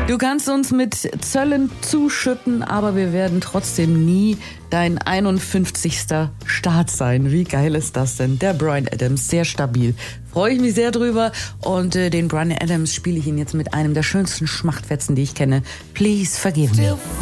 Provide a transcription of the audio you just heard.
Du kannst uns mit Zöllen zuschütten, aber wir werden trotzdem nie dein 51. Start sein. Wie geil ist das denn? Der Bryan Adams, sehr stabil. Freue ich mich sehr drüber. Und den Bryan Adams spiele ich Ihnen jetzt mit einem der schönsten Schmachtfetzen, die ich kenne. Please forgive me.